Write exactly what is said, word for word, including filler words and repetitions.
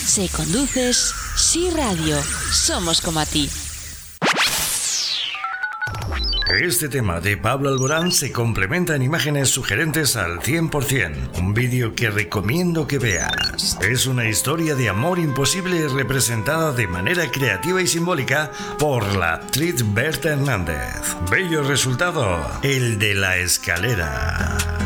Si conduces, sí radio. Somos como a ti. Este tema de Pablo Alborán se complementa en imágenes sugerentes al cien por ciento. Un vídeo que recomiendo que veas. Es una historia de amor imposible representada de manera creativa y simbólica por la actriz Berta Hernández. Bello resultado, el de la escalera.